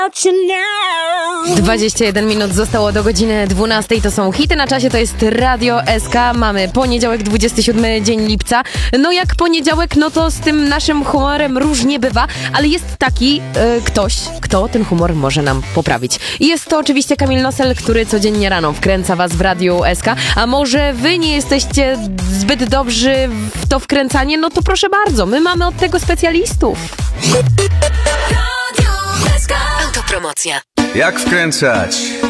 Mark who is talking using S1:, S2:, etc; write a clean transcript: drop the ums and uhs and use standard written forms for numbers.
S1: 21 minut zostało do godziny 12. To są hity na czasie, to jest Radio SK. Mamy poniedziałek, 27 dzień lipca. No jak poniedziałek, no to z tym naszym humorem różnie bywa, ale jest taki ktoś, kto ten humor może nam poprawić. I jest to oczywiście Kamil Nosel, który codziennie rano wkręca was w Radio SK. A może wy nie jesteście zbyt dobrzy w to wkręcanie? No to proszę bardzo, my mamy od tego specjalistów.
S2: Autopromocja.
S3: Jak wkręcać